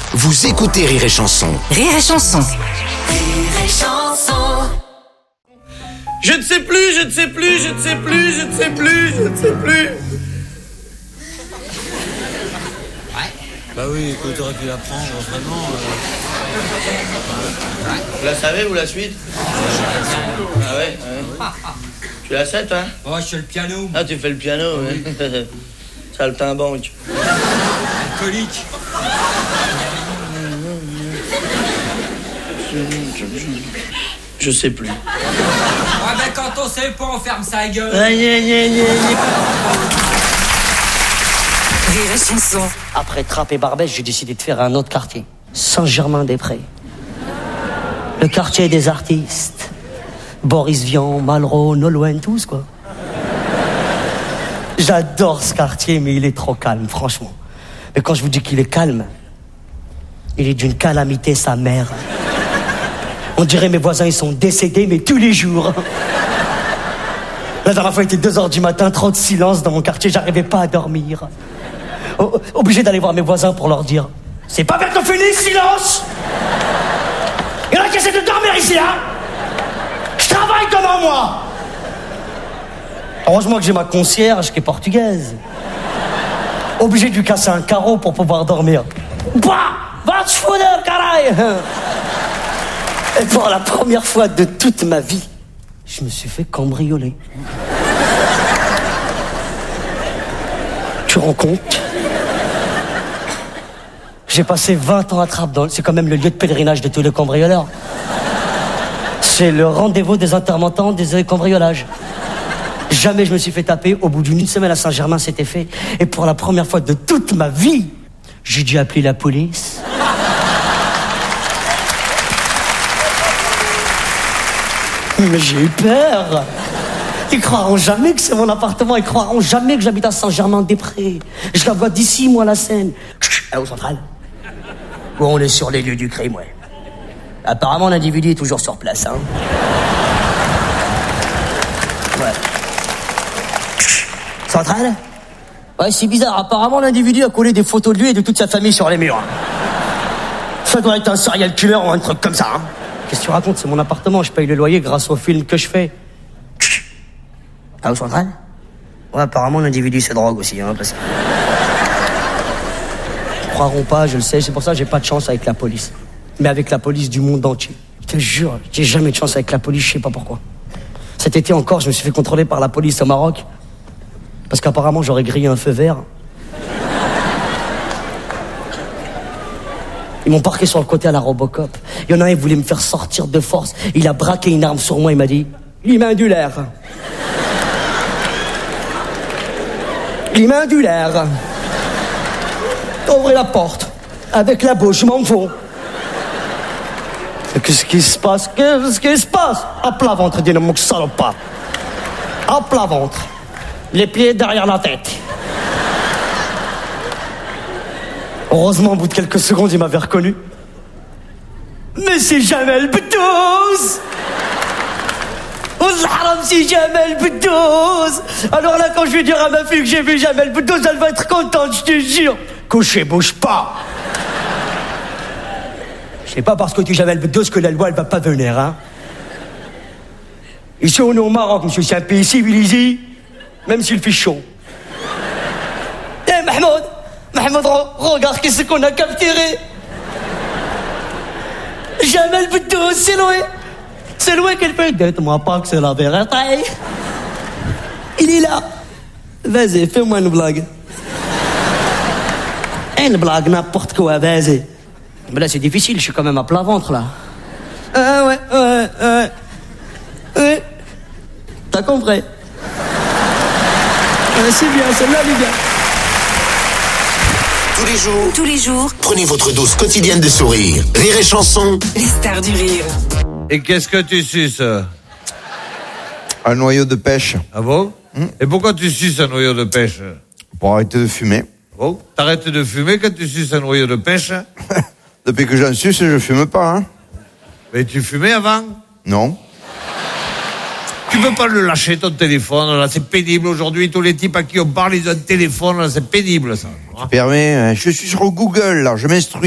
Vous écoutez Rire et Chanson. Rire et Chanson. Rire et Chanson. Je ne sais plus. Bah oui, écoute, t'aurais pu l'apprendre, vraiment. Vous la savez, vous, la suite? Ah ouais. Tu la sais, toi? Oh, je fais le piano. Ah, tu fais le piano, oui. Saltimbanque. Alcoolique. Je sais plus. Ah ben quand on sait pas, on ferme sa gueule. Rire et Chanson. Après Trappes et Barbès, j'ai décidé de faire un autre quartier. Saint-Germain-des-Prés. Le quartier des artistes. Boris Vian, Malraux, Nolwenn, tous quoi. J'adore ce quartier, mais il est trop calme, franchement. Mais quand je vous dis qu'il est calme, il est d'une calamité sa mère. On dirait mes voisins, ils sont décédés, mais tous les jours. La dernière fois, il était 2h du matin, trop de silence dans mon quartier, j'arrivais pas à dormir. Obligé d'aller voir mes voisins pour leur dire: c'est pas bientôt fini, silence! Il y en a qui essaient de dormir ici, hein? Je travaille devant moi! Heureusement que j'ai ma concierge qui est portugaise. Obligé de lui casser un carreau pour pouvoir dormir. Bah! Va te foutre, caray! Et pour la première fois de toute ma vie, je me suis fait cambrioler. Tu rends compte? J'ai passé 20 ans à Trappes, c'est quand même le lieu de pèlerinage de tous les cambrioleurs. C'est le rendez-vous des intermittents des cambriolages. Jamais je me suis fait taper. Au bout d'une semaine à Saint-Germain, c'était fait. Et pour la première fois de toute ma vie, j'ai dû appeler la police. Mais j'ai eu peur. Ils croiront jamais que c'est mon appartement. Ils croiront jamais que j'habite à Saint-Germain-des-Prés. Je la vois d'ici, moi, la Seine. Au central. Où on est sur les lieux du crime, ouais. Apparemment, l'individu est toujours sur place, hein. Ouais. Central? Ouais, c'est bizarre. Apparemment, l'individu a collé des photos de lui et de toute sa famille sur les murs. Ça doit être un serial killer ou un truc comme ça, hein. Qu'est-ce que tu racontes? C'est mon appartement, je paye le loyer grâce au film que je fais. Ah, au central? Ouais, apparemment, l'individu se drogue aussi, hein, parce que... Ils croiront pas, je le sais, c'est pour ça que j'ai pas de chance avec la police. Mais avec la police du monde entier. Je te jure, j'ai jamais de chance avec la police, je sais pas pourquoi. Cet été encore, je me suis fait contrôler par la police au Maroc. Parce qu'apparemment, j'aurais grillé un feu vert. Ils m'ont parqué sur le côté à la Robocop. Il y en a un, il voulait me faire sortir de force. Il a braqué une arme sur moi, il m'a dit: l'imindulaire. L'imindulaire. Ouvrez la porte. Avec la bouche, je m'en fous. Qu'est-ce qui se passe? Qu'est-ce qui se passe? À plat ventre, dis-le, mon salopard. À plat ventre. Les pieds derrière la tête. Heureusement, au bout de quelques secondes, il m'avait reconnu. Mais c'est Jamel Beddouz! Haram, c'est Jamel Beddouz! Alors là, quand je vais dire à ma fille que j'ai vu Jamel Beddouz, elle va être contente, je te jure. Couché, bouge pas! C'est pas parce que tu es Jamel Beddouz que la loi, elle va pas venir, hein? Ici, on est au Maroc, monsieur, c'est un pays civilisé, même s'il fait chaud. Eh, Mahmoud, regarde qu'est-ce qu'on a capturé. Jamel Beddouz, c'est loin qu'elle fait. Dites-moi pas que c'est la vérité. Il est là. Vas-y, fais-moi une blague. Une blague, n'importe quoi, vas-y. Mais là, c'est difficile, je suis quand même à plat ventre, là. Ah ouais. T'as compris? C'est bien, celle-là, les gars. Tous les jours, prenez votre dose quotidienne de sourire. Rire et Chanson. Les stars du rire. Et qu'est-ce que tu suces? Un noyau de pêche. Ah bon? Et pourquoi tu suces un noyau de pêche? Pour arrêter de fumer. Oh, t'arrêtes de fumer quand tu suces un noyau de pêche? Depuis que j'en suce, je fume pas, hein. Mais tu fumais avant? Non. Tu peux pas le lâcher, ton téléphone, là, c'est pénible aujourd'hui. Tous les types à qui on parle, ils ont un téléphone, là, c'est pénible, ça. Tu permets, je suis sur Google, là, je m'instruis.